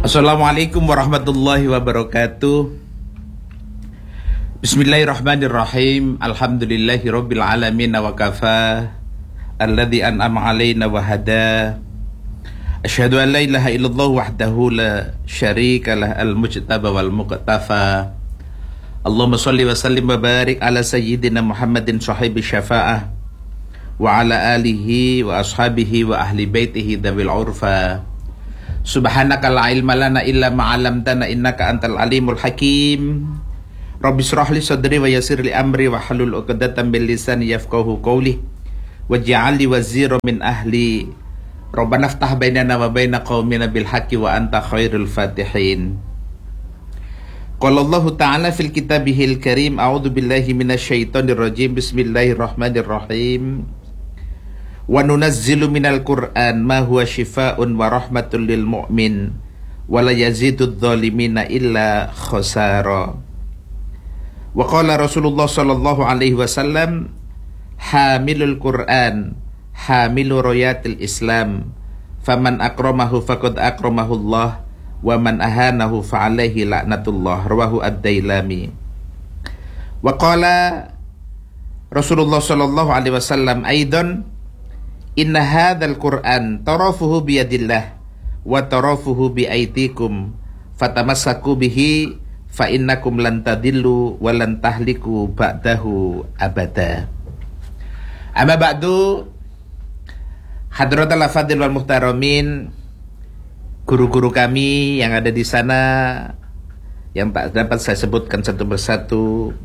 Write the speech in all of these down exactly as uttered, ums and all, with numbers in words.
Assalamualaikum warahmatullahi wabarakatuh. Bismillahirrahmanirrahim. Alhamdulillahi rabbil alamin wa kafa. Alladzi an'ama alaina wa hada. Asyhadu an la ilaha illallah wahdahu la syarika lah al-mujtaba wal muqtafa. Allahumma shalli wa sallim wa barik ala sayyidina Muhammadin sahibi syafa'ah wa ala alihi wa ashabihi wa ahli baitihi dawil urfa. Subhanaka la ilma lana illa ma 'allamtana innaka antal alimul hakim. Rabbi shrah li sadri wa yassir li amri wa halul 'uqdatam min lisani yafqahu qawli waj'al li wazira min ahli. Rabbana iftah bainana wa baina qaumina bil haqqi wa anta khairul fatihin. Qala Allah ta'ala fil kitabihil karim, a'udzu billahi minasyaitonir rajim. Bismillahirrahmanirrahim. Wa nunazzilu minal Qur'an ma huwa shifaa'un wa rahmatul lil mu'min wa la yazidudz zalimina illa khasara. Wa qala Rasulullah sallallahu alaihi wasallam, hamilul Qur'an hamilu royatil Islam, faman akramahu faqad akramahu Allah wa man ahanahu fa alaihi laknatullah. Rawahu ad-Dailami. Wa qala Rasulullah sallallahu alaihi wasallam aidan, inna hadzal Qur'an tarafuhu biyadillah wa tarafuhu biaitikum fatamassaku bihi fa innakum lan tadillu wa lan tahliku ba'dahu abada. Amma ba'du, hadratul afadil wal muhtaramin, guru-guru kami yang ada di sana yang tak dapat saya sebutkan satu persatu,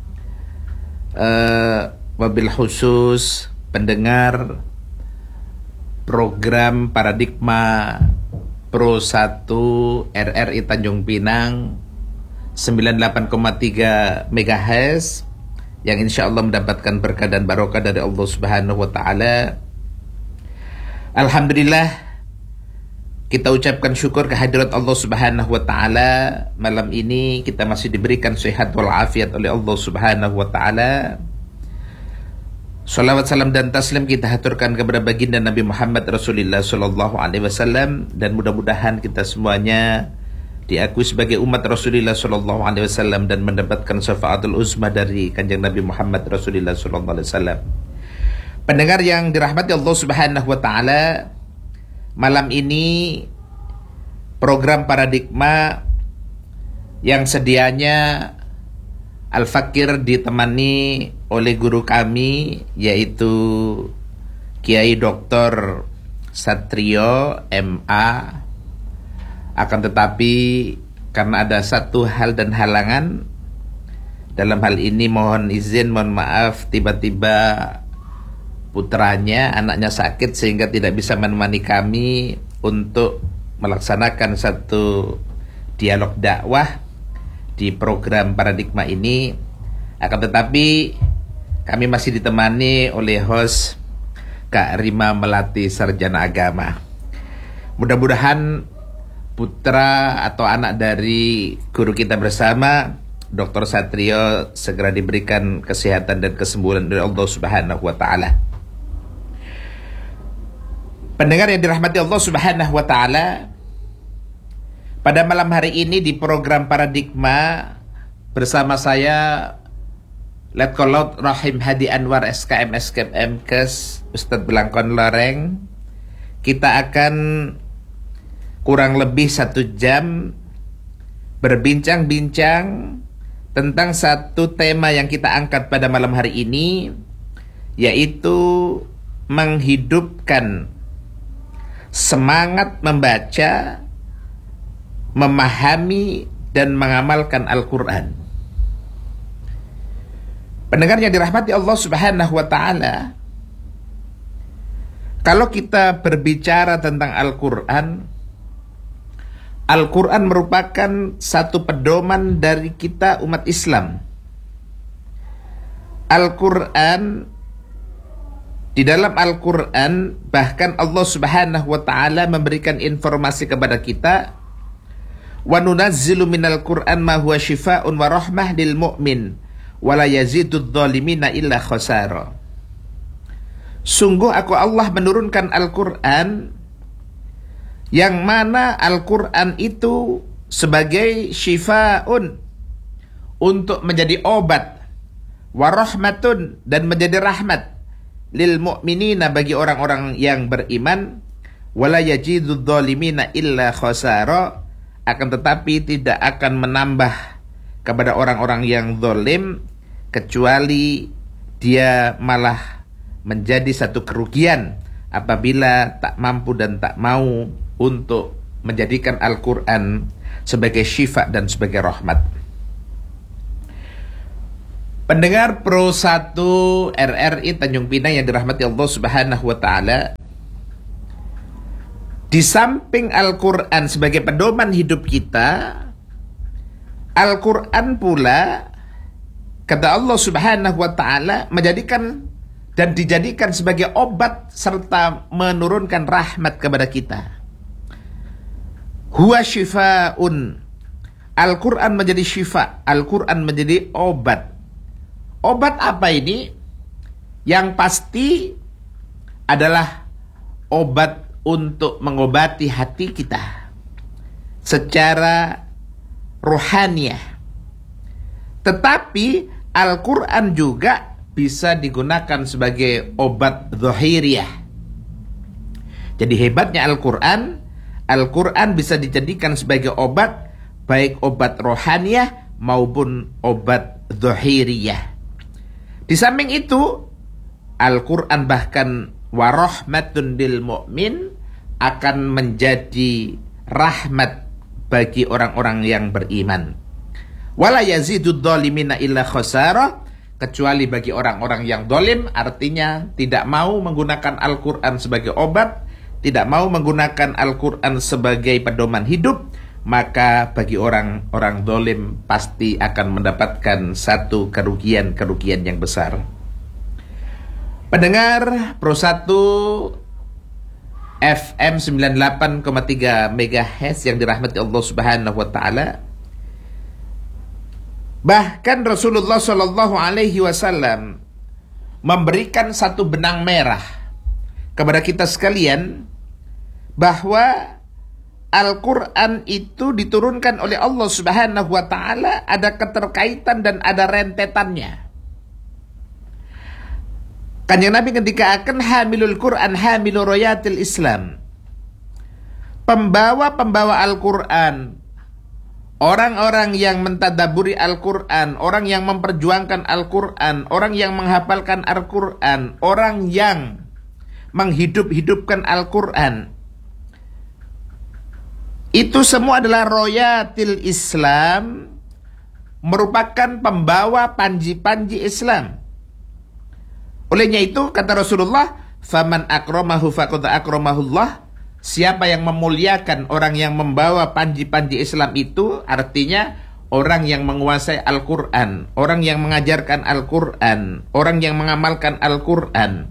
uh, wabil khusus pendengar program Paradigma Pro satu R R I Tanjung Pinang sembilan puluh delapan koma tiga megahertz yang insya Allah mendapatkan berkah dan barokah dari Allah Subhanahu wa Ta'ala. Alhamdulillah, kita ucapkan syukur kehadirat Allah Subhanahu wa Ta'ala. Malam ini kita masih diberikan sehat walafiat oleh Allah Subhanahu wa Ta'ala. Salawat, salam dan taslim kita haturkan kepada baginda Nabi Muhammad Rasulullah Sallallahu Alaihi Wasallam, dan mudah-mudahan kita semuanya diakui sebagai umat Rasulullah Sallallahu Alaihi Wasallam dan mendapatkan syafaatul uzma dari kanjeng Nabi Muhammad Rasulullah Sallallahu Alaihi Wasallam. Pendengar yang dirahmati Allah Subhanahu Wa Taala, malam ini program Paradigma yang sedianya Al-Fakir ditemani oleh guru kami, yaitu Kiai Doktor Satrio M A. Akan tetapi karena ada satu hal dan halangan, dalam hal ini mohon izin, mohon maaf, tiba-tiba putranya, anaknya sakit sehingga tidak bisa menemani kami untuk melaksanakan satu dialog dakwah di program Paradigma ini. Akan tetapi kami masih ditemani oleh host Kak Rima Melati, sarjana agama. Mudah-mudahan putra atau anak dari guru kita bersama, Doktor Satrio, segera diberikan kesehatan dan kesembuhan dari Allah Subhanahu wa Ta'ala. Pendengar yang dirahmati Allah Subhanahu wa Ta'ala, pada malam hari ini di program Paradigma bersama saya Letkol Rahim Hadi Anwar S K M S K M Kes Ustadz Belangkon Loreng. Kita akan kurang lebih satu jam berbincang-bincang tentang satu tema yang kita angkat pada malam hari ini, yaitu menghidupkan semangat membaca, memahami dan mengamalkan Al-Quran. Pendengar yang dirahmati Allah Subhanahu wa Ta'ala, kalau kita berbicara tentang Al-Quran, Al-Quran merupakan satu pedoman dari kita umat Islam. Al-Quran, di dalam Al-Quran bahkan Allah Subhanahu wa Ta'ala memberikan informasi kepada kita, wa nunazzilu minal Qur'an ma huwa shifaa'un wa rahmah lil mu'min wa la yazidudz zalimina illa khasara. Sungguh aku Allah menurunkan Al-Quran Yang mana Al-Quran itu sebagai syifaun, untuk menjadi obat, warahmatun, dan menjadi rahmat, lil mu'minina, bagi orang-orang yang beriman, wala yajidud dhalimina illa khasara, akan tetapi tidak akan menambah kepada orang-orang yang zalim kecuali dia malah menjadi satu kerugian apabila tak mampu dan tak mau untuk menjadikan Al-Quran sebagai syifa dan sebagai rahmat. Pendengar Pro satu R R I Tanjung Pinang yang dirahmati Allah Subhanahu wa taala, di samping Al-Quran sebagai pedoman hidup kita, Al-Quran pula, kata Allah Subhanahu wa taala, menjadikan dan dijadikan sebagai obat serta menurunkan rahmat kepada kita. Huwa syifaun. Al-Quran menjadi syifa, Al-Quran menjadi obat. Obat apa ini? Yang pasti adalah obat untuk mengobati hati kita secara rohaniah. Tetapi Al-Quran juga bisa digunakan sebagai obat zahiriyah. Jadi hebatnya Al-Quran, Al-Quran bisa dijadikan sebagai obat, baik obat rohaniah maupun obat zahiriyah. Di samping itu, Al-Quran bahkan warahmatun lil mu'min, akan menjadi rahmat bagi orang-orang yang beriman. Wala yazidud dhalimina illa khasara, kecuali bagi orang-orang yang zalim, artinya tidak mau menggunakan Al-Quran sebagai obat, tidak mau menggunakan Al-Quran sebagai pedoman hidup, maka bagi orang-orang zalim pasti akan mendapatkan satu kerugian-kerugian yang besar. Pendengar Pro satu F M sembilan puluh delapan koma tiga megahertz yang dirahmati Allah Subhanahu wa taala, bahkan Rasulullah Shallallahu alaihi wasallam memberikan satu benang merah kepada kita sekalian, bahwa Al-Quran itu diturunkan oleh Allah Subhanahu wa taala, ada keterkaitan dan ada rentetannya. Kanjeng Nabi ketika akan hamilul Quran hamilu royatil Islam, pembawa-pembawa Al-Quran, orang-orang yang mentadaburi Al-Quran, orang yang memperjuangkan Al-Quran, orang yang menghafalkan Al-Quran, orang yang menghidup-hidupkan Al-Quran, itu semua adalah royatil Islam, merupakan pembawa panji-panji Islam. Olehnya itu kata Rasulullah, faman akramahu faqad akramahullah, siapa yang memuliakan orang yang membawa panji-panji Islam itu, artinya orang yang menguasai Al-Quran, orang yang mengajarkan Al-Quran, orang yang mengamalkan Al-Quran,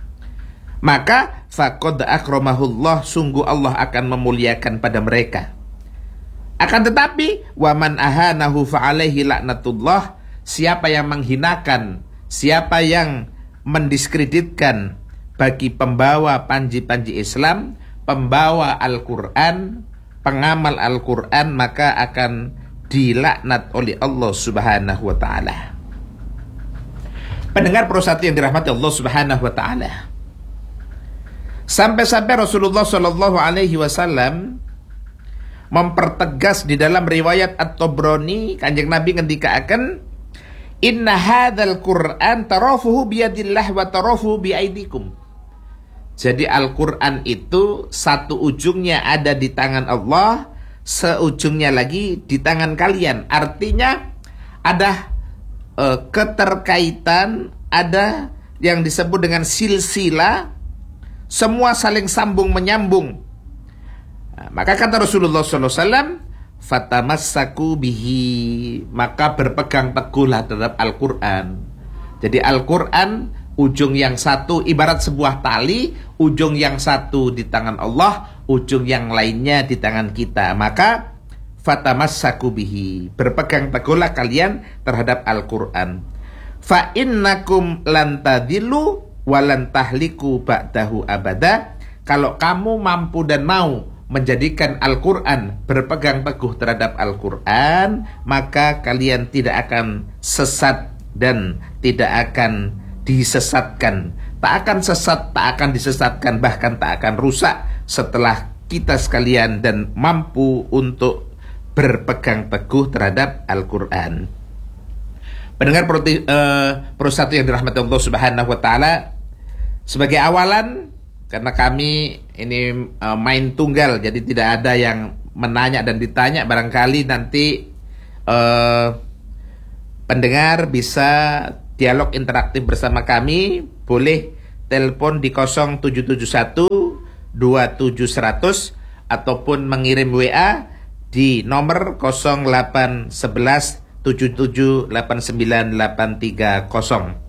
maka faqad akramahullah, sungguh Allah akan memuliakan pada mereka. Akan tetapi waman ahanahu fa'alaihi laknatullah, siapa yang menghinakan, siapa yang mendiskreditkan bagi pembawa panji-panji Islam, pembawa Al-Quran, pengamal Al-Quran, maka akan dilaknat oleh Allah Subhanahu wa taala. Pendengar Pro satu yang dirahmati Allah Subhanahu wa taala, sampai-sampai Rasulullah Shallallahu alaihi wasallam mempertegas di dalam riwayat At-Tabrani, Kanjeng Nabi ngendika akan, inna hadzal Qur'an tarafuhu biyadillah wa tarafuhu biaidikum. Jadi Al-Quran itu satu ujungnya ada di tangan Allah, seujungnya lagi di tangan kalian. Artinya ada uh, keterkaitan, ada yang disebut dengan silsilah, semua saling sambung menyambung. Nah, maka kata Rasulullah shallallahu alaihi wasallam, fatamassaku bihi, maka berpegang teguhlah terhadap Al-Quran. Jadi Al-Quran, ujung yang satu ibarat sebuah tali, ujung yang satu di tangan Allah, ujung yang lainnya di tangan kita. Maka fatamassaku bihi, berpegang teguhlah kalian terhadap Al-Quran. Fa innakum lan tadillu wa lan tahliku ba'dahu abada. Kalau kamu mampu dan mau menjadikan Al-Quran, berpegang teguh terhadap Al-Quran, maka kalian tidak akan sesat dan tidak akan disesatkan. Tak akan sesat, tak akan disesatkan, bahkan tak akan rusak setelah kita sekalian dan mampu untuk berpegang teguh terhadap Al-Quran. Pendengar Pro, uh, Pro satu yang dirahmati Allah Subhanahu wa Ta'ala, sebagai awalan, karena kami ini uh, main tunggal, jadi tidak ada yang menanya dan ditanya. Barangkali nanti uh, pendengar bisa dialog interaktif bersama kami. Boleh telepon di nol tujuh tujuh satu dua tujuh seratus ataupun mengirim W A di nomor nol delapan satu satu tujuh tujuh delapan sembilan delapan tiga nol.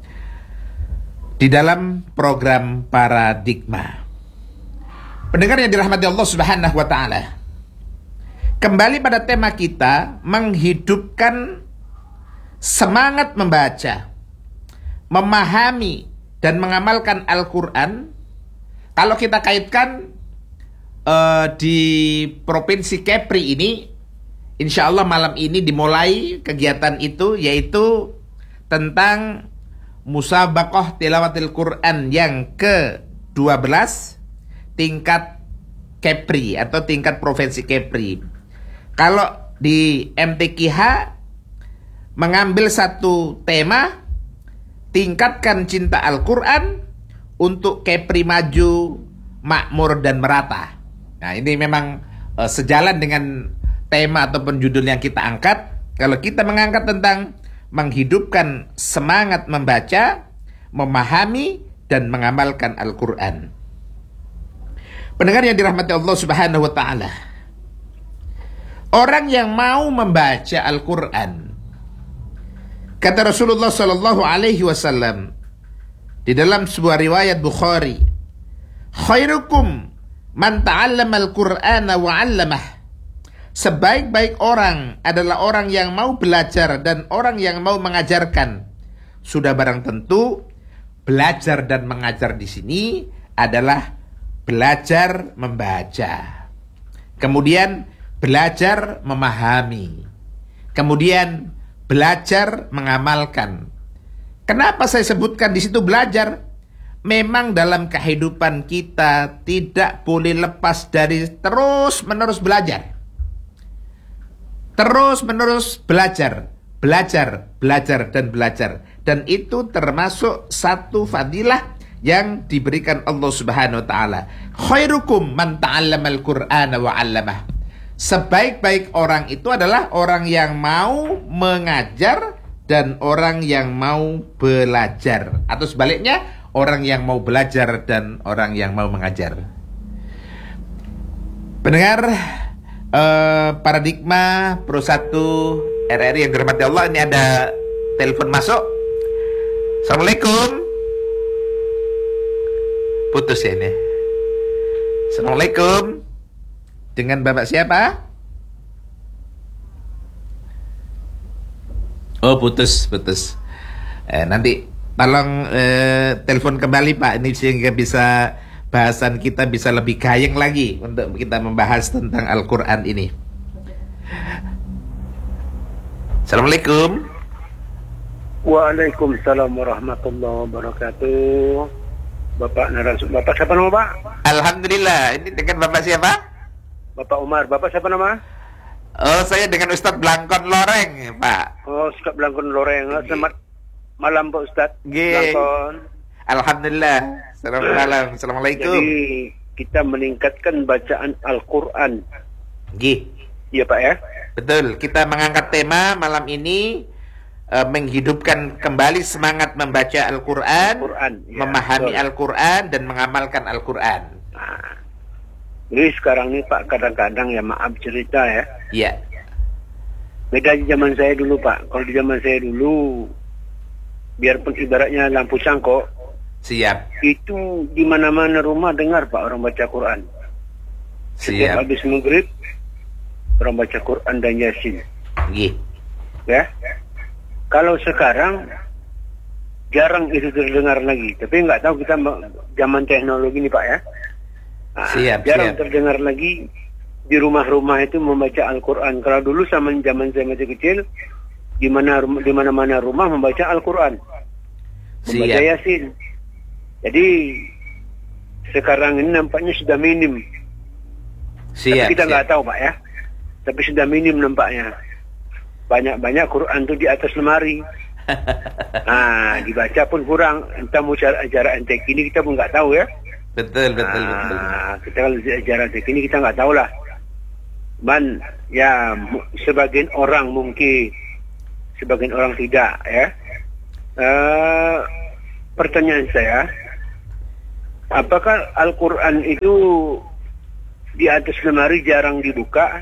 Di dalam program Paradigma. Pendengar yang dirahmati Allah Subhanahu wa Ta'ala, kembali pada tema kita, menghidupkan semangat membaca, memahami dan mengamalkan Al-Quran. Kalau kita kaitkan uh, di Provinsi Kepri ini, insya Allah malam ini dimulai kegiatan itu, yaitu tentang Musabaqah Tilawatil Quran yang ke dua belas tingkat Kepri atau tingkat Provinsi Kepri. Kalau di M T Q H mengambil satu tema, tingkatkan cinta Al-Quran untuk Kepri maju, makmur dan merata. Nah, ini memang uh, sejalan dengan tema ataupun judul yang kita angkat. Kalau kita mengangkat tentang menghidupkan semangat membaca, memahami, dan mengamalkan Al-Quran. Pendengar yang dirahmati Allah Subhanahu wa Ta'ala, orang yang mau membaca Al-Quran, kata Rasulullah Sallallahu Alaihi Wasallam di dalam sebuah riwayat Bukhari, khairukum man ta'allama al-Qur'ana wa 'allamah. Sebaik-baik orang adalah orang yang mau belajar dan orang yang mau mengajarkan. Sudah barang tentu belajar dan mengajar di sini adalah belajar membaca. Kemudian belajar memahami. Kemudian belajar mengamalkan. Kenapa saya sebutkan di situ belajar? Memang dalam kehidupan kita tidak boleh lepas dari terus-menerus belajar. Terus-menerus belajar, belajar, belajar, dan belajar. Dan itu termasuk satu fadilah yang diberikan Allah Subhanahu wa Ta'ala. Khairukum man ta'allama al-Qur'ana wa 'allamah. Sebaik-baik orang itu adalah orang yang mau mengajar dan orang yang mau belajar. Atau sebaliknya, orang yang mau belajar dan orang yang mau mengajar. Pendengar Uh, Paradigma Pro satu R R I yang dirahmati Allah, ini ada telepon masuk. Assalamualaikum. Putus ya ini. Assalamualaikum. Dengan Bapak siapa? Oh, putus, putus. Eh, nanti tolong eh, telepon kembali Pak, ini sehingga bisa bahasan kita bisa lebih gayeng lagi untuk kita membahas tentang Al-Quran ini. Assalamualaikum. Waalaikumsalam warahmatullahi wabarakatuh. Bapak narasum, Bapak siapa nama Pak? Alhamdulillah, ini dengan Bapak siapa? Bapak Umar. Bapak siapa nama? Oh, saya dengan Ustadz Blangkon Loreng, Pak. Oh, Ustadz Blangkon Loreng. Selamat malam Pak Ustadz Blangkon. Alhamdulillah. Selamat malam. Assalamualaikum. Jadi kita meningkatkan bacaan Al-Quran. Gih. Iya Pak ya. Betul. Kita mengangkat tema malam ini, uh, menghidupkan kembali semangat membaca Al-Quran, Al ya, memahami Al-Quran dan mengamalkan Al-Quran. Nah, jadi sekarang ini Pak, kadang-kadang ya maaf cerita ya. Iya. Beda di zaman saya dulu Pak. Kalau di zaman saya dulu, biarpun ibaratnya lampu cangkok, siap. Itu di mana-mana rumah dengar Pak orang baca Quran. Setiap Siap. habis maghrib orang baca Quran dan Yasin. Iya. Ya. Kalau sekarang jarang itu terdengar lagi. Tapi nggak tahu kita zaman teknologi ini Pak ya. Nah, siap. jarang siap. terdengar lagi di rumah-rumah itu membaca Al-Quran. Kalau dulu zaman zaman saya masih kecil, di mana di mana-mana rumah membaca Al-Quran, membaca Siap. Yasin. Jadi sekarang ini nampaknya sudah minim. Siap, Tapi kita siap. nggak tahu Pak ya. Tapi sudah minim nampaknya. Banyak-banyak Quran itu di atas lemari. Nah, dibaca pun kurang. Entah mau cara ajaran antek ini kita pun nggak tahu ya. Betul, betul, Nah, betul. kita kalau ajaran antek ini kita nggak tahu lah. Man, ya mu- sebagian orang mungkin, sebagian orang tidak ya. Uh, pertanyaan saya, apakah Al-Quran itu di atas lemari jarang dibuka?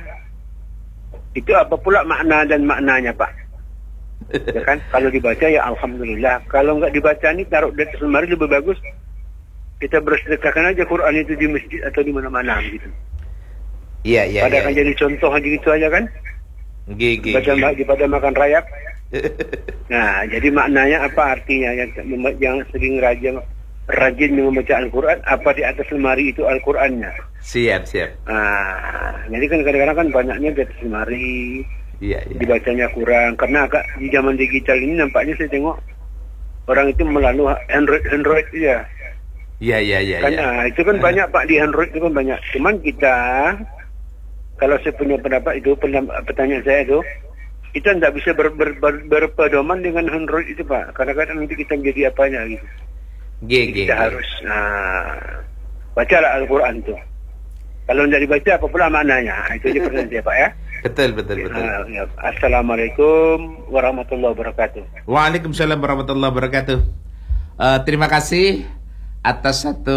Itu apa pula makna dan maknanya Pak? Ya kan? Kalau dibaca ya Alhamdulillah. Kalau nggak dibaca nih taruh di atas lemari lebih bagus. Kita bersedekahkan aja Quran itu di masjid atau di mana-mana gitu. Iya, iya, Pada iya. kan jadi contoh aja gitu aja kan? Gigi. Daripada, ma- daripada makan rayap. Nah, jadi maknanya apa artinya yang mem- yang sering rajin rajin membaca Al-Quran, apa di atas lemari itu Al-Qurannya? Siap, siap. Nah, jadi kan kadang-kadang kan banyaknya di atas lemari, Iya, iya. dibacanya kurang. Karena agak di zaman digital ini nampaknya saya tengok orang itu melalui Android Android ya. Iya, iya, iya, Kan, iya. nah, itu kan banyak Pak, di Android itu kan banyak. Cuman kita, kalau saya punya pendapat itu, pendam- pertanyaan saya itu, kita tidak bisa ber, ber, ber, berpedoman dengan Android itu Pak. Kadang-kadang nanti kita menjadi apanya gitu. Gigi. Kita harus nah, bacalah Al-Quran itu. Kalau tidak dibaca apa pula maknanya? Itu aja pertanyaan saya Pak ya. Betul, betul, betul. Ah, ya. Assalamualaikum warahmatullahi wabarakatuh. Waalaikumsalam warahmatullahi wabarakatuh. Eh, terima kasih atas satu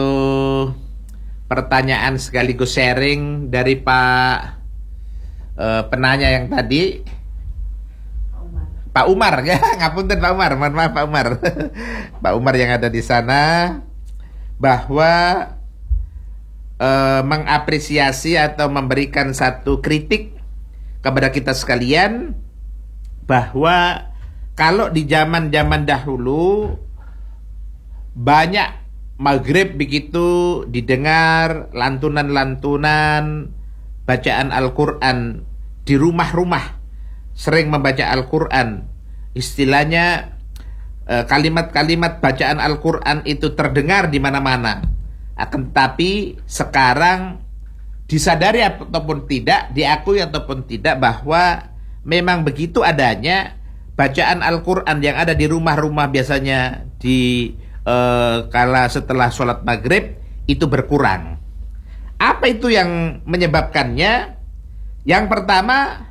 pertanyaan sekaligus sharing dari Pak eh, penanya yang tadi. Pak Umar ya, ngapunten Pak Umar, mohon maaf Pak Umar. Pak Umar yang ada di sana bahwa eh, mengapresiasi atau memberikan satu kritik kepada kita sekalian bahwa kalau di zaman-zaman dahulu banyak maghrib begitu didengar lantunan-lantunan bacaan Al-Quran di rumah-rumah, sering membaca Al-Quran, istilahnya eh, kalimat-kalimat bacaan Al-Quran itu terdengar di mana-mana. Akan tetapi sekarang disadari ataupun tidak, diakui ataupun tidak bahwa memang begitu adanya bacaan Al-Quran yang ada di rumah-rumah biasanya di eh, kala setelah sholat maghrib itu berkurang. Apa itu yang menyebabkannya? Yang pertama,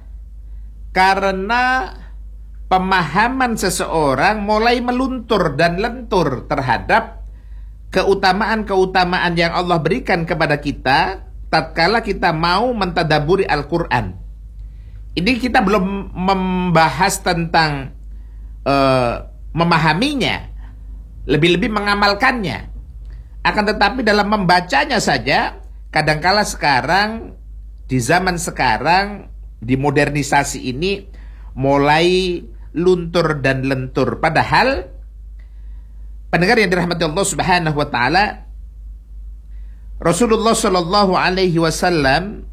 karena pemahaman seseorang mulai meluntur dan lentur terhadap keutamaan-keutamaan yang Allah berikan kepada kita tatkala kita mau mentadaburi Al-Quran. Ini kita belum membahas tentang uh, memahaminya, lebih-lebih mengamalkannya. Akan tetapi dalam membacanya saja, kadangkala sekarang, di zaman sekarang, di modernisasi ini mulai luntur dan lentur. Padahal pendengar yang dirahmati Allah Subhanahu wa taala, Rasulullah Shallallahu alaihi wasallam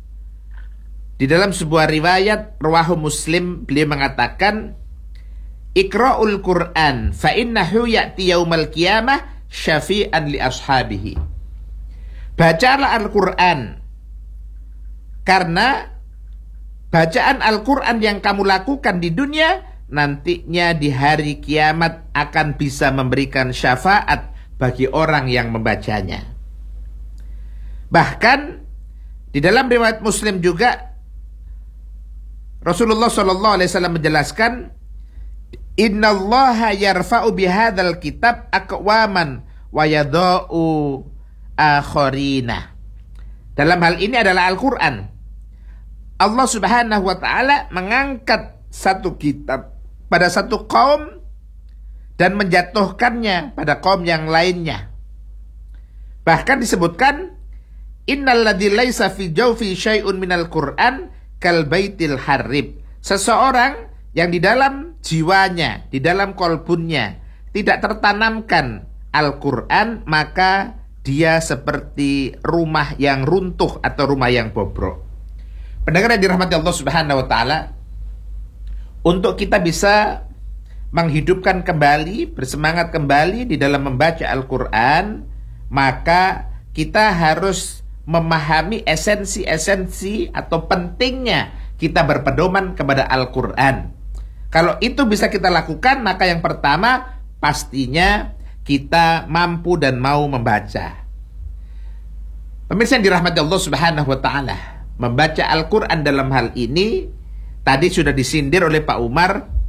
di dalam sebuah riwayat rawahu Muslim, beliau mengatakan, Iqra'ul Qur'an fa innahu ya'ti yaumal qiyamah syafi'an li ashabihi. Bacalah Al-Qur'an, karena bacaan Al-Quran yang kamu lakukan di dunia nantinya di hari kiamat akan bisa memberikan syafaat bagi orang yang membacanya. Bahkan di dalam riwayat Muslim juga Rasulullah Shallallahu Alaihi Wasallam menjelaskan, Innallaha yarfa'u bihadzal kitab aqwaman wa yadha'u akharina. Dalam hal ini adalah Al-Quran. Allah Subhanahu wa taala mengangkat satu kitab pada satu kaum dan menjatuhkannya pada kaum yang lainnya. Bahkan disebutkan, innalladzi laisa fi jawfi syai'un minal Qur'an kal baitil harrib. Seseorang yang di dalam jiwanya, di dalam kolbunnya tidak tertanamkan Al-Quran, maka dia seperti rumah yang runtuh atau rumah yang bobrok. Pendengar yang dirahmati Allah Subhanahu wa taala, untuk kita bisa menghidupkan kembali, bersemangat kembali di dalam membaca Al-Qur'an, maka kita harus memahami esensi-esensi atau pentingnya kita berpedoman kepada Al-Qur'an. Kalau itu bisa kita lakukan, maka yang pertama pastinya kita mampu dan mau membaca. Pemirsa yang dirahmati Allah Subhanahu wa taala, membaca Al-Qur'an dalam hal ini tadi sudah disindir oleh Pak Umar.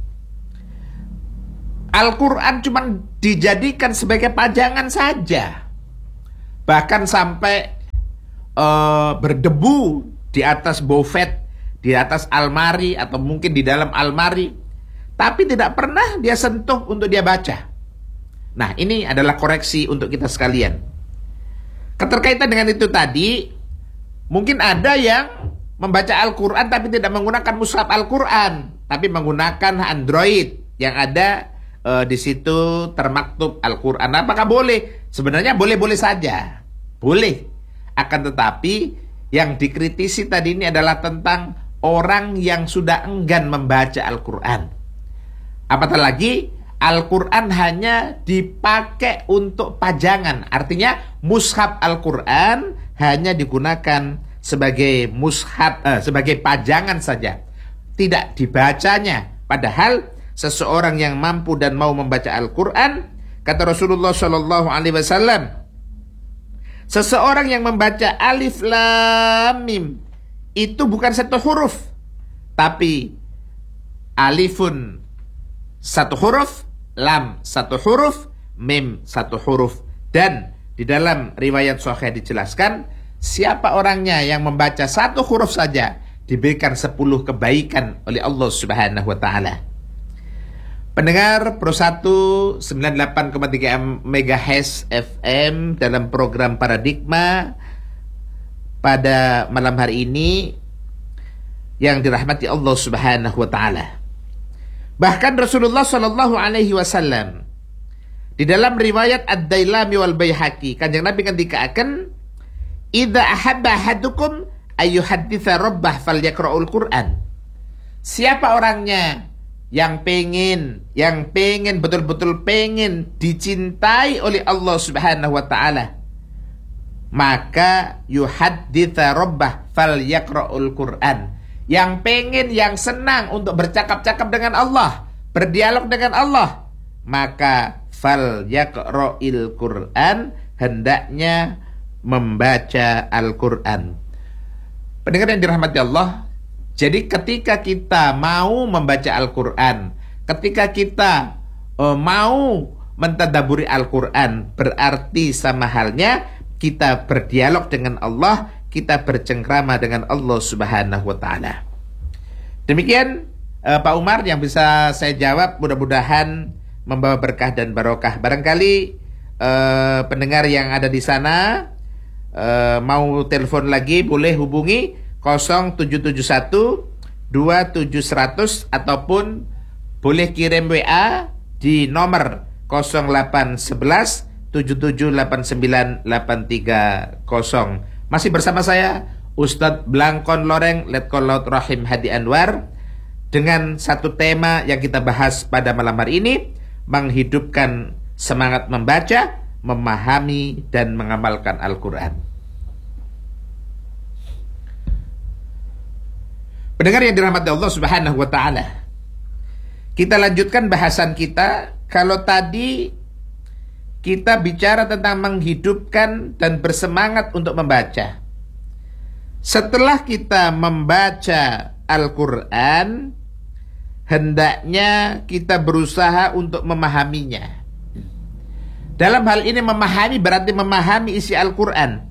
Al-Qur'an cuma dijadikan sebagai pajangan saja. Bahkan sampai uh, berdebu di atas bofet, di atas almari atau mungkin di dalam almari, tapi tidak pernah dia sentuh untuk dia baca. Nah, ini adalah koreksi untuk kita sekalian. Keterkaitan dengan itu tadi, mungkin ada yang membaca Al-Qur'an tapi tidak menggunakan mushaf Al-Qur'an, tapi menggunakan Android yang ada uh, di situ termaktub Al-Qur'an. Apakah boleh? Sebenarnya boleh-boleh saja. Boleh. Akan tetapi yang dikritisi tadi ini adalah tentang orang yang sudah enggan membaca Al-Qur'an. Apatah lagi Al-Qur'an hanya dipakai untuk pajangan. Artinya mushaf Al-Qur'an hanya digunakan sebagai mushaf, eh, sebagai pajangan saja, tidak dibacanya. Padahal seseorang yang mampu dan mau membaca Al-Qur'an, kata Rasulullah shallallahu alaihi wasallam, seseorang yang membaca Alif Lam Mim itu bukan satu huruf, tapi alifun satu huruf, lam satu huruf, mim satu huruf. Dan di dalam riwayat sahih dijelaskan, siapa orangnya yang membaca satu huruf saja diberikan sepuluh kebaikan oleh Allah Subhanahu wa taala. Pendengar Pro satu sembilan puluh delapan koma tiga MHz F M dalam program Paradigma pada malam hari ini yang dirahmati Allah Subhanahu wa taala. Bahkan Rasulullah sallallahu alaihi wasallam di dalam riwayat Ad-Dailami wal Baihaqi, Kanjeng Nabi ngendikaken, "Idza ahabba ahadukum ayyuhadditsa rabbah falyaqra'ul Qur'an." Siapa orangnya yang pengen, yang pengen betul-betul pengen dicintai oleh Allah Subhanahu wa taala, maka yuhadditsa rabbah falyaqra'ul Qur'an. Yang pengen, yang senang untuk bercakap-cakap dengan Allah, berdialog dengan Allah, maka falyaqra'il Qur'an, hendaknya membaca Al-Qur'an. Pendengar yang dirahmati Allah, jadi ketika kita mau membaca Al-Qur'an, ketika kita uh, mau mentadaburi Al-Qur'an, berarti sama halnya kita berdialog dengan Allah, kita bercengkrama dengan Allah Subhanahu wa taala. Demikian uh, Pak Umar yang bisa saya jawab, mudah-mudahan membawa berkah dan barokah. Barangkali uh, pendengar yang ada di sana uh, mau telepon lagi, boleh hubungi nol tujuh tujuh satu dua tujuh seratus ataupun boleh kirim W A di nomor nol delapan sebelas tujuh tujuh delapan sembilan delapan tiga nol. Masih bersama saya Ustadz Blangkon Loreng Letkol Laut Rahim Hadi Anwar dengan satu tema yang kita bahas pada malam hari ini, menghidupkan semangat membaca, memahami dan mengamalkan Al-Qur'an. Pendengar yang dirahmati Allah Subhanahu wa taala, kita lanjutkan bahasan kita. Kalau tadi kita bicara tentang menghidupkan dan bersemangat untuk membaca, setelah kita membaca Al-Qur'an, hendaknya kita berusaha untuk memahaminya. Dalam hal ini memahami berarti memahami isi Al-Qur'an.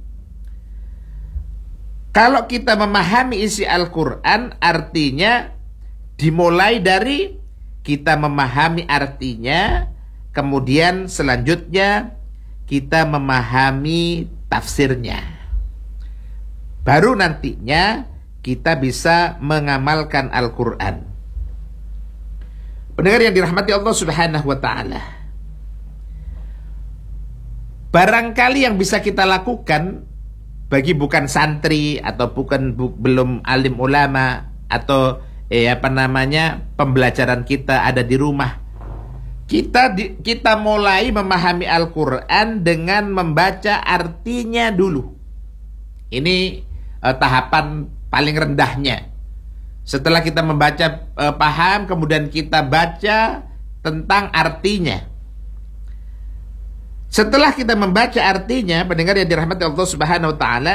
Kalau kita memahami isi Al-Qur'an, artinya dimulai dari kita memahami artinya, kemudian selanjutnya kita memahami tafsirnya. Baru nantinya kita bisa mengamalkan Al-Qur'an. Pendengar yang dirahmati Allah Subhanahu wa taala, barangkali yang bisa kita lakukan bagi bukan santri atau bukan bu, belum alim ulama atau eh apa namanya pembelajaran kita ada di rumah, kita di, kita mulai memahami Al-Quran dengan membaca artinya dulu. Ini eh, tahapan paling rendahnya. Setelah kita membaca eh, paham, kemudian kita baca tentang artinya. Setelah kita membaca artinya, pendengar yang dirahmati Allah Subhanahu wa taala,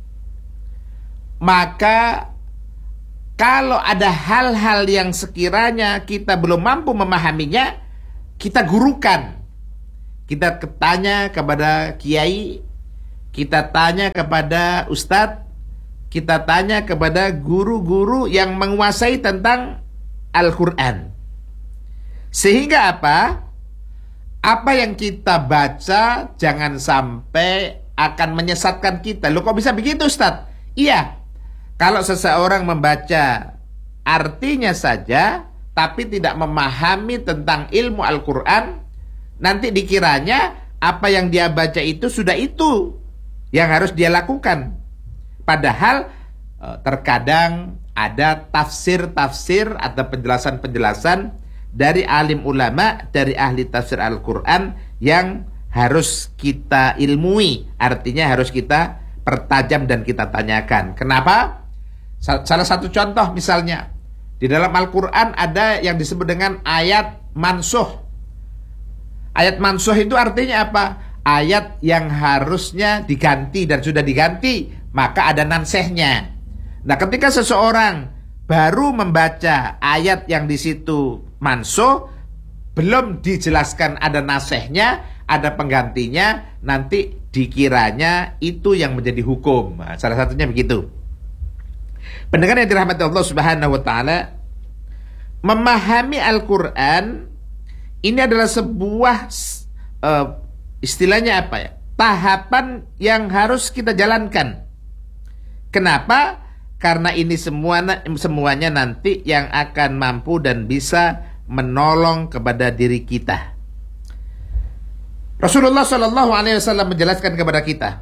maka kalau ada hal-hal yang sekiranya kita belum mampu memahaminya, kita gurukan. Kita tanya kepada kiai, kita tanya kepada ustadz, kita tanya kepada guru-guru yang menguasai tentang Al-Quran. Sehingga apa? Apa yang kita baca jangan sampai akan menyesatkan kita. Loh, kok bisa begitu, Ustaz? Iya, kalau seseorang membaca artinya saja tapi tidak memahami tentang ilmu Al-Quran, nanti dikiranya apa yang dia baca itu sudah itu yang harus dia lakukan. Padahal terkadang ada tafsir-tafsir atau penjelasan-penjelasan dari alim ulama, dari ahli tafsir Al-Quran yang harus kita ilmui, artinya harus kita pertajam dan kita tanyakan. Kenapa? Salah satu contoh misalnya, di dalam Al-Quran ada yang disebut dengan ayat mansuh. Ayat mansuh itu artinya apa? Ayat yang harusnya diganti dan sudah diganti, maka ada nansehnya. Nah, ketika seseorang baru membaca ayat yang di situ mansuh, belum dijelaskan ada nasehnya, ada penggantinya, nanti dikiranya itu yang menjadi hukum. Nah, salah satunya begitu. Pendengar yang dirahmati Allah Subhanahu wa taala, memahami Al-Quran ini adalah sebuah uh, istilahnya apa ya? Tahapan yang harus kita jalankan. Kenapa? Karena ini semua semuanya nanti yang akan mampu dan bisa menolong kepada diri kita. Rasulullah Shallallahu Alaihi Wasallam menjelaskan kepada kita,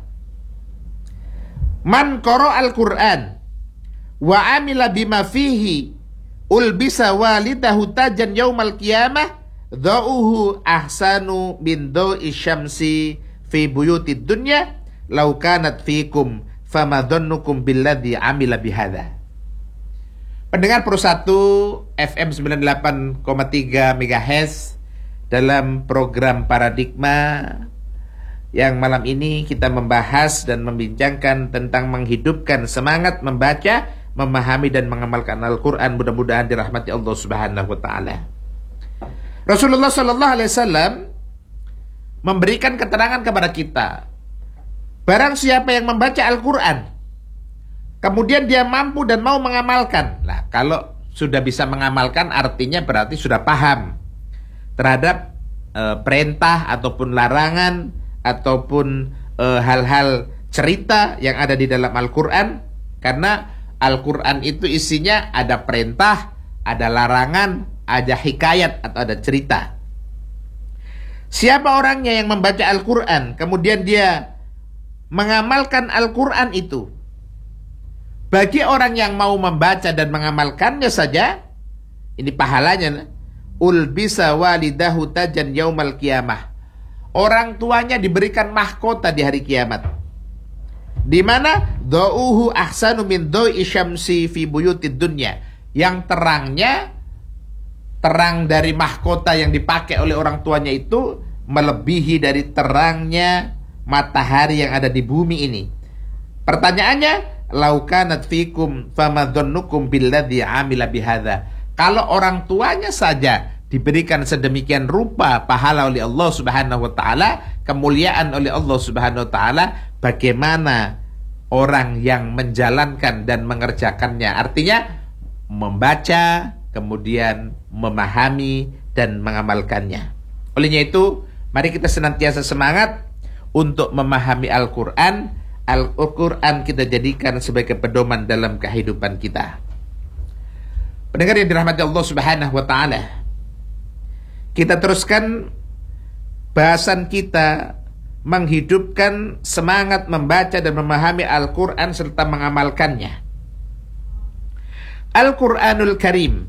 man qara al-Quran wa amila bima fihi ulbisa walidahu tajan yaumal qiyamah dha'uhu ahsanu min dha'i syamsi fi buyutid dunya law kanat fikum fama dhannukum billadzi amila bihadza. Pendengar Pro satu F M sembilan puluh delapan koma tiga megahertz dalam program Paradigma yang malam ini kita membahas dan membincangkan tentang menghidupkan semangat membaca, memahami dan mengamalkan Al-Quran. Mudah-mudahan dirahmati Allah Subhanahu wa taala. Rasulullah Sallallahu Alaihi Wasallam memberikan keterangan kepada kita, barang siapa yang membaca Al-Quran kemudian dia mampu dan mau mengamalkan. Nah, kalau sudah bisa mengamalkan artinya berarti sudah paham terhadap e, perintah ataupun larangan ataupun e, hal-hal cerita yang ada di dalam Al-Quran. Karena Al-Quran itu isinya ada perintah, ada larangan, ada hikayat atau ada cerita. Siapa orangnya yang membaca Al-Quran kemudian dia mengamalkan Al-Quran itu, bagi orang yang mau membaca dan mengamalkannya saja, ini pahalanya, ulbisa walidahu tajan yaumal qiyamah. Orang tuanya diberikan mahkota di hari kiamat. Di mana dha'uhu ahsanu min dha'i syamsi fi buyutid dunya. Yang terangnya, terang dari mahkota yang dipakai oleh orang tuanya itu melebihi dari terangnya matahari yang ada di bumi ini. Pertanyaannya, lau kanat fikum fama dhannukum billadzi amila bihadza. Kalau orang tuanya saja diberikan sedemikian rupa pahala oleh Allah Subhanahu wa taala, kemuliaan oleh Allah Subhanahu wa taala, bagaimana orang yang menjalankan dan mengerjakannya? Artinya membaca, kemudian memahami dan mengamalkannya. Olehnya itu, mari kita senantiasa semangat untuk memahami Al-Quran. Al-Quran kita jadikan sebagai pedoman dalam kehidupan kita. Pendengar yang dirahmati Allah Subhanahu wa taala, kita teruskan bahasan kita menghidupkan semangat membaca dan memahami Al-Quran serta mengamalkannya. Al-Quranul Karim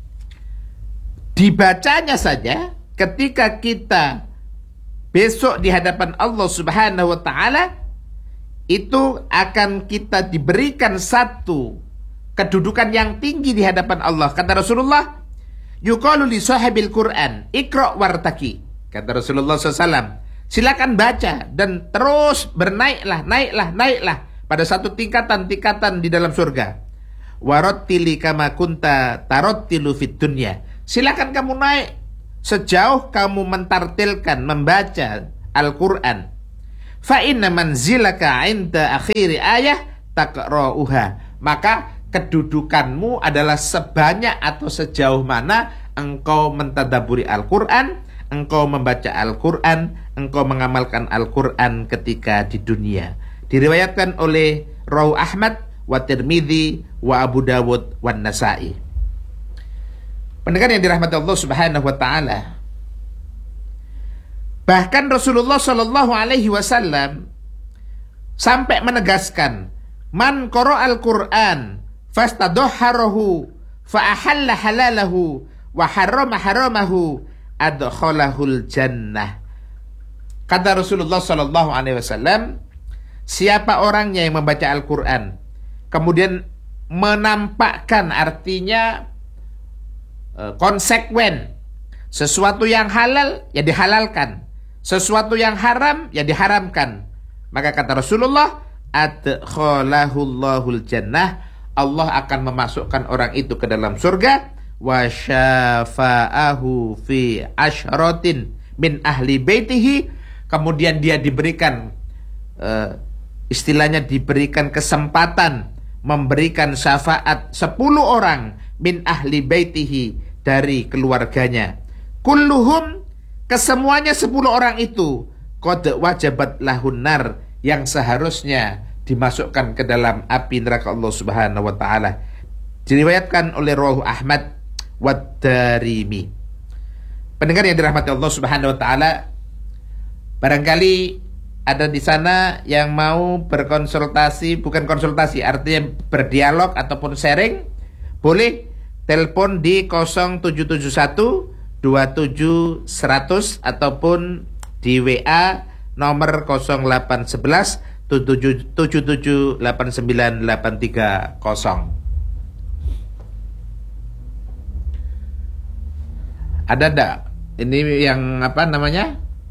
dibacanya saja ketika kita besok di hadapan Allah Subhanahu wa Ta'ala, itu akan kita diberikan satu kedudukan yang tinggi di hadapan Allah. Kata Rasulullah, yuqalu li sahibil Quran iqra' wartaki. Kata Rasulullah shallallahu alaihi wasallam, silakan baca dan terus bernaiklah, naiklah, naiklah pada satu tingkatan-tingkatan di dalam surga. Warattili kama kunta tarattilu fid dunya. Silakan kamu naik sejauh kamu mentartilkan membaca Al-Quran. Fa inna manzilaka 'inda akhiri ayah taqra'uha. Maka kedudukanmu adalah sebanyak atau sejauh mana engkau mentadaburi Al-Quran, engkau membaca Al-Quran, engkau mengamalkan Al-Quran ketika di dunia. Diriwayatkan oleh Rawahu Ahmad wa Tirmidzi wa Abu Dawud wa Nasa'i. Pendengar yang dirahmati Allah Subhanahu wa Ta'ala, bahkan Rasulullah Shallallahu Alaihi Wasallam sampai menegaskan, man qara'al Quran fastadahharahu fa ahalla halalahu wa harrama haramahu adkhalahul jannah. Kata Rasulullah Shallallahu Alaihi Wasallam, siapa orangnya yang membaca Al-Quran kemudian menampakkan, artinya e, konsekuen, sesuatu yang halal ya dihalalkan, sesuatu yang haram ya diharamkan, maka kata Rasulullah, adkhalahul jannah, Allah akan memasukkan orang itu ke dalam surga. Wa syafa'ahu fi asyratin min ahli baitihi, kemudian dia diberikan uh, istilahnya diberikan kesempatan memberikan syafaat sepuluh orang min ahli baitihi, dari keluarganya. Kulluhum, kesemuanya sepuluh orang itu, qad wajabat lahun nar, yang seharusnya dimasukkan ke dalam api neraka Allah Subhanahu wa Ta'ala. Diriwayatkan oleh Rawahu Ahmad wa Darimi. Pendengar yang dirahmati Allah Subhanahu wa Ta'ala, barangkali ada di sana yang mau berkonsultasi, bukan konsultasi, artinya berdialog ataupun sharing, boleh telepon di nol tujuh tujuh satu dua tujuh seratus ataupun di W A nomor nol delapan satu satu tujuh tujuh delapan sembilan delapan tiga nol. Ada enggak? Ini yang apa namanya?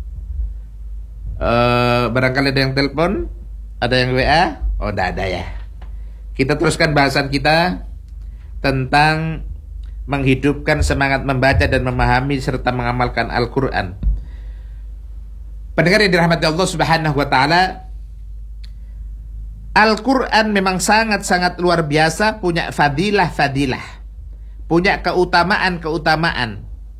Uh, barangkali ada yang telepon, ada yang W A. Oh, enggak ada ya. Kita teruskan bahasan kita tentang menghidupkan semangat membaca dan memahami serta mengamalkan Al-Quran. Pendengar yang dirahmati Allah Subhanahu wa Ta'ala, Al-Quran memang sangat-sangat luar biasa, punya fadilah-fadilah, punya keutamaan-keutamaan.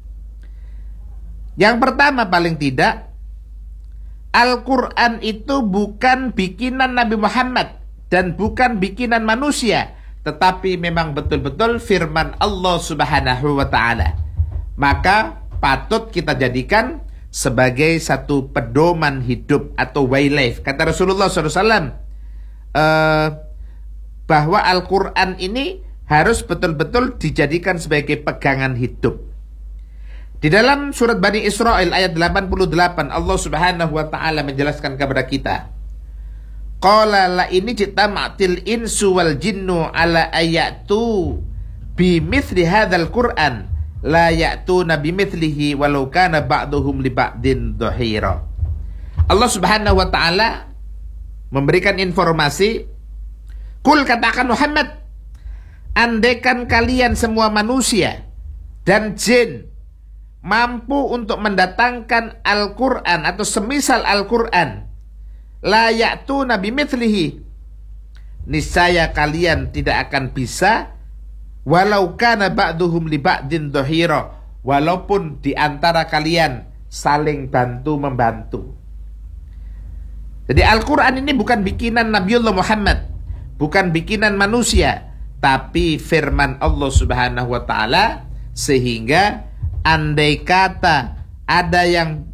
Yang pertama, paling tidak, Al-Quran itu bukan bikinan Nabi Muhammad dan bukan bikinan manusia, tetapi memang betul-betul firman Allah Subhanahu wa Ta'ala. Maka patut kita jadikan sebagai satu pedoman hidup atau way life. Kata Rasulullah shallallahu alaihi wasallam uh, bahwa Al-Quran ini harus betul-betul dijadikan sebagai pegangan hidup. Di dalam surat Bani Israel ayat delapan puluh delapan, Allah Subhanahu wa Ta'ala menjelaskan kepada kita, qala la ini jitama'til insu wal jinnu ala ayatu bimithli hadzal Qur'an la ya'tuna bimithlihi walau kana ba'duhum li ba'din dhahira. Allah Subhanahu wa Ta'ala memberikan informasi, kul, katakan Muhammad, andaikan kalian semua manusia dan jin mampu untuk mendatangkan Al-Quran atau semisal Al-Quran, la ya'tuna bimithlihi, niscaya kalian tidak akan bisa, walau kana ba'duhum li ba'din dhahira, walaupun di antara kalian saling bantu-membantu. Jadi Al-Quran ini bukan bikinan Nabiullah Muhammad, bukan bikinan manusia, tapi firman Allah Subhanahu wa Ta'ala, sehingga andai kata ada yang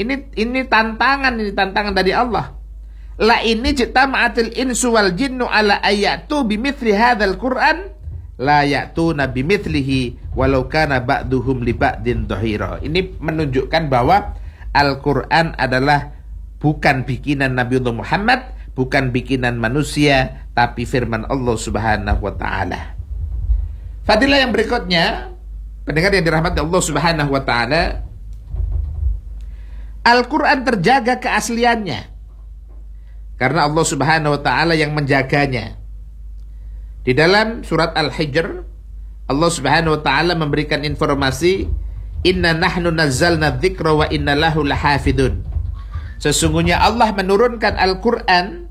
Ini ini tantangan, ini tantangan dari Allah. La ini jitama'atil insu wal jinnu ala ayatu bimithli hadzal Qur'an la ya'tuna bimithlihi walau kana ba'duhum li ba'din dhahira. Ini menunjukkan bahwa Al-Qur'an adalah bukan bikinan Nabiullah Muhammad, bukan bikinan manusia, tapi firman Allah Subhanahu wa taala. Fadilah yang berikutnya, pendengar yang dirahmati Allah Subhanahu wa taala, Al-Qur'an terjaga keasliannya karena Allah Subhanahu wa taala yang menjaganya. Di dalam surat Al-Hijr, Allah Subhanahu wa taala memberikan informasi, "Inna nahnu nazzalna dzikra wa inna lahu lahafidun." Sesungguhnya Allah menurunkan Al-Qur'an,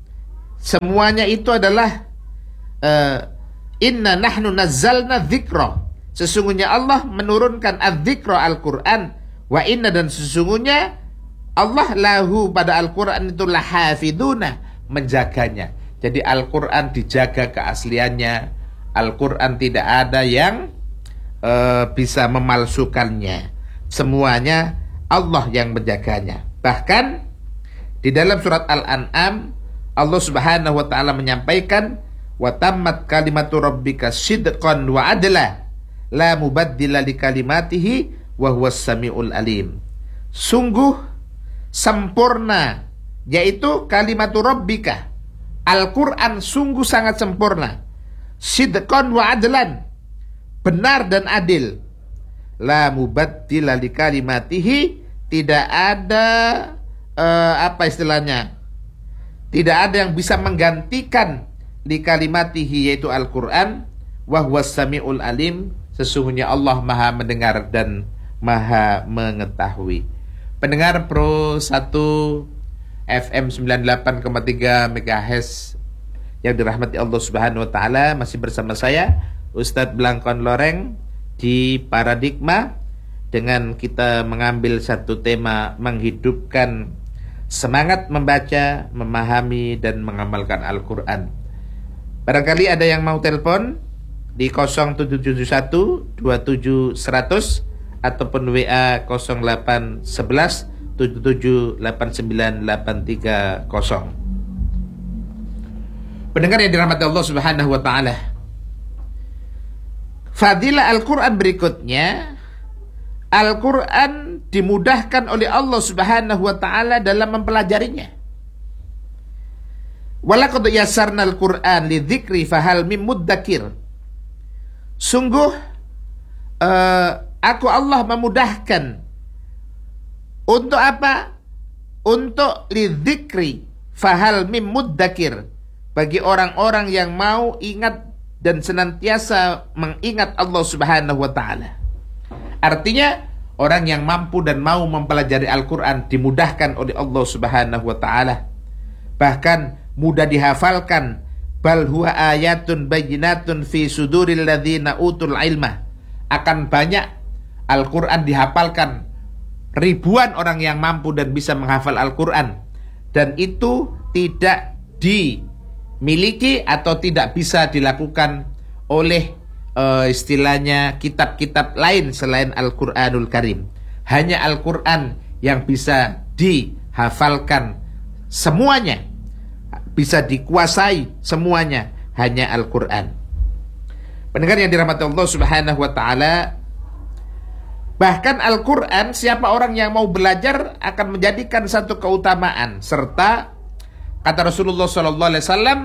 semuanya itu adalah uh, inna nahnu nazzalna dzikra. Sesungguhnya Allah menurunkan adz-dzikra Al-Qur'an, wa inna, dan sesungguhnya Allah lahu pada Al-Qur'an itu lahafiduna, menjaganya. Jadi Al-Qur'an dijaga keasliannya. Al-Qur'an tidak ada yang uh, bisa memalsukannya. Semuanya Allah yang menjaganya. Bahkan di dalam surat Al-An'am Allah Subhanahu wa taala menyampaikan, wa tammat kalimatu rabbika sidqan wa adla la mubaddila li kalimatihi wa huwas samiul alim. Sungguh sempurna, yaitu kalimatu rabbika, Al-Qur'an sungguh sangat sempurna, sidqan wa adlan, benar dan adil, la mubaddila li kalimatihi, tidak ada uh, apa istilahnya, tidak ada yang bisa menggantikan li kalimatihi, yaitu Al-Qur'an, wa huwas samiul alim, sesungguhnya Allah Maha mendengar dan Maha mengetahui. Pendengar Pro satu F M sembilan puluh delapan koma tiga megahertz yang dirahmati Allah Subhanahu wa taala, masih bersama saya Ustadz Blangkon Loreng di Paradigma, dengan kita mengambil satu tema menghidupkan semangat membaca, memahami dan mengamalkan Al-Qur'an. Barangkali ada yang mau telepon di nol tujuh tujuh satu dua tujuh seratus ataupun W A nol delapan satu satu tujuh tujuh delapan sembilan delapan tiga nol. Pendengar yang dirahmati Allah Subhanahu wa taala, fadilah Al-Qur'an berikutnya, Al-Qur'an dimudahkan oleh Allah Subhanahu wa taala dalam mempelajarinya. Walaqad yassarnal Qur'an lidzikri fahal mim muddakir. Sungguh uh, aku Allah memudahkan untuk apa? Untuk lidzikri fahal mim muddakir, bagi orang-orang yang mau ingat dan senantiasa mengingat Allah Subhanahu wa taala. Artinya orang yang mampu dan mau mempelajari Al-Qur'an dimudahkan oleh Allah Subhanahu wa taala. Bahkan mudah dihafalkan, bal huwa ayatun bayyinatun fi suduril ladzina utul ilma. Akan banyak Al-Qur'an dihafalkan ribuan orang yang mampu dan bisa menghafal Al-Qur'an, dan itu tidak dimiliki atau tidak bisa dilakukan oleh uh, istilahnya kitab-kitab lain selain Al-Qur'anul Karim. Hanya Al-Qur'an yang bisa dihafalkan semuanya, bisa dikuasai semuanya, hanya Al-Qur'an. Pendengar yang dirahmati Allah Subhanahu wa taala, bahkan Al-Qur'an, siapa orang yang mau belajar akan menjadikan satu keutamaan, serta kata Rasulullah sallallahu alaihi wasallam,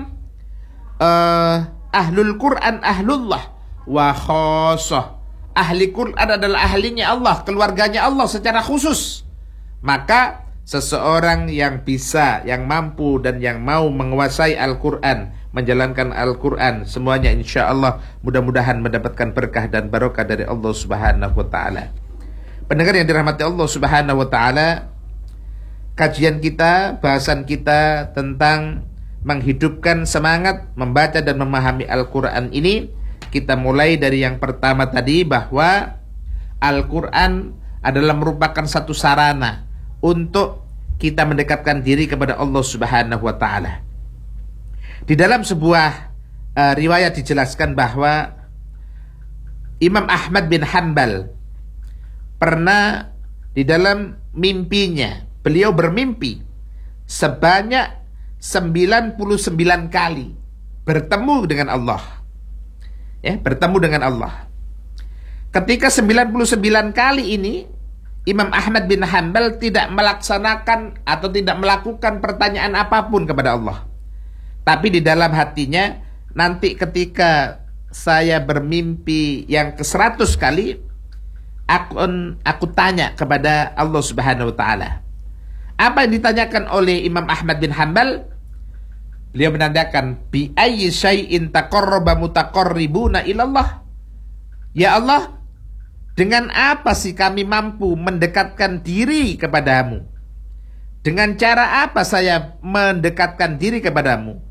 uh, ahlul Qur'an ahlullah wa khosoh. Ahli Qur'an adalah ahlinya Allah, keluarganya Allah secara khusus. Maka seseorang yang bisa, yang mampu dan yang mau menguasai Al-Qur'an, menjalankan Al-Qur'an, semuanya insya Allah mudah-mudahan mendapatkan berkah dan barokah dari Allah Subhanahu wa taala. Pendengar yang dirahmati Allah Subhanahu wa taala, kajian kita, bahasan kita tentang menghidupkan semangat membaca dan memahami Al-Qur'an ini, kita mulai dari yang pertama tadi, bahwa Al-Qur'an adalah merupakan satu sarana untuk kita mendekatkan diri kepada Allah Subhanahu wa taala. Di dalam sebuah uh, riwayat dijelaskan bahwa Imam Ahmad bin Hanbal pernah di dalam mimpinya. Beliau bermimpi sebanyak sembilan puluh sembilan kali bertemu dengan Allah. Ya, bertemu dengan Allah. Ketika sembilan puluh sembilan kali ini, Imam Ahmad bin Hanbal tidak melaksanakan atau tidak melakukan pertanyaan apapun kepada Allah. Tapi di dalam hatinya, nanti ketika saya bermimpi yang ke seratus kali, aku, aku tanya kepada Allah Subhanahu wa ta'ala. Apa yang ditanyakan oleh Imam Ahmad bin Hanbal? Beliau menandakan, bi ayyi syai'in taqarraba mutaqarribuna ilallah. Ya Allah, dengan apa sih kami mampu mendekatkan diri kepadamu? Dengan cara apa saya mendekatkan diri kepadamu?